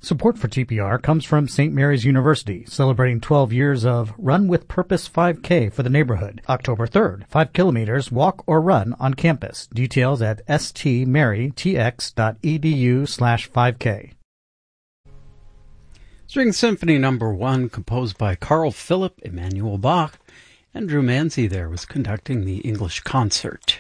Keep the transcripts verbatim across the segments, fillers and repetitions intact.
Support for T P R comes from Saint Mary's University, celebrating twelve years of Run with Purpose five K for the neighborhood. October third, five kilometers, walk or run on campus. Details at stmarytx.edu slash 5K. String Symphony Number One, composed by Carl Philipp Emanuel Bach. Andrew Manzi there was conducting the English concert.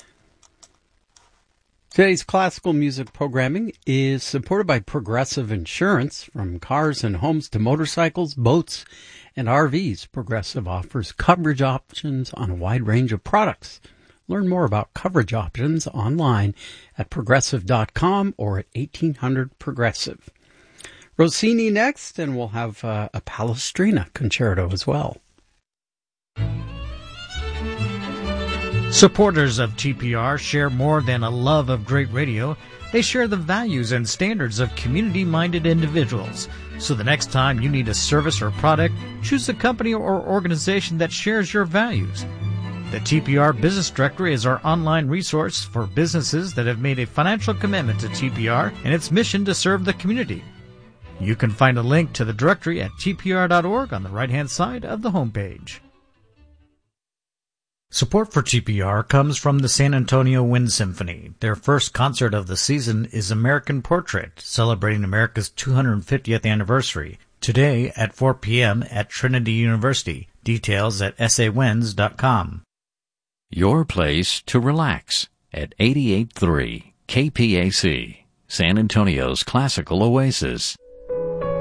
Today's classical music programming is supported by Progressive Insurance. From cars and homes to motorcycles, boats, and R Vs, Progressive offers coverage options on a wide range of products. Learn more about coverage options online at progressive dot com or at eighteen hundred Progressive. Rossini next, and we'll have uh, a Palestrina concerto as well. Supporters of T P R share more than a love of great radio. They share the values and standards of community-minded individuals. So the next time you need a service or product, choose a company or organization that shares your values. The T P R Business Directory is our online resource for businesses that have made a financial commitment to T P R and its mission to serve the community. You can find a link to the directory at T P R dot org on the right-hand side of the homepage. Support for T P R comes from the San Antonio Wind Symphony. Their first concert of the season is American Portrait, celebrating America's two hundred fiftieth anniversary, today at four p.m. at Trinity University. Details at s a winds dot com. Your place to relax at eighty-eight point three K P A C, San Antonio's classical oasis.